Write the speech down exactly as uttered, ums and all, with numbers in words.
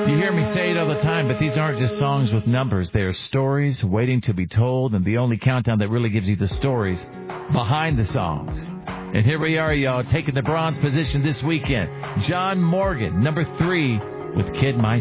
You hear me say it all the time, but these aren't just songs with numbers. They are stories waiting to be told, and the only countdown that really gives you the stories behind the songs. And here we are, y'all, taking the bronze position this weekend. John Morgan, number three, with Kid My